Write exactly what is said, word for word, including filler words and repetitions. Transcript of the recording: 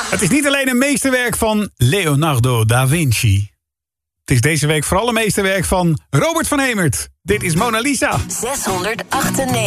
Het is niet alleen een meesterwerk van Leonardo da Vinci. Het is deze week vooral een meesterwerk van Robert van Hemert. Dit is Mona Lisa. zeshonderdachtennegentig.